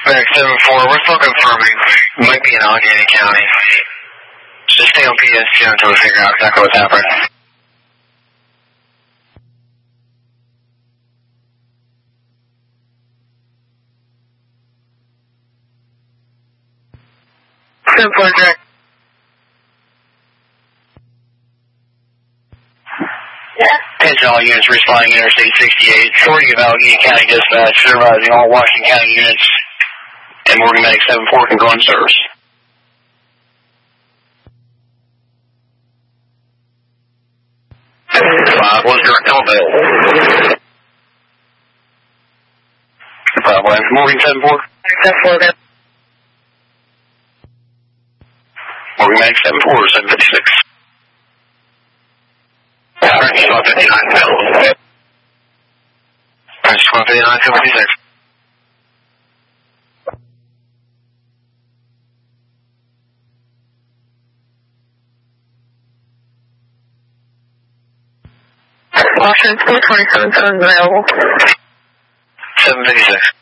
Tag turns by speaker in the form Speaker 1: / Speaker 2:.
Speaker 1: Medic 7-4, we're still confirming. Might be in Allegheny County. Just stay on PSQ until we figure out exactly what's happening. Jack. Attention all units responding Interstate 68. Authority of Allegheny County Dispatch, supervising all Washington County units, and Morgan Medic 7-4 can go in service. Was direct available. Morgan 7-4. 7-4, Morgan Medic 7-4, 756. Orange 1259 available. Orange 1259, 256. Washington 427 available. 756.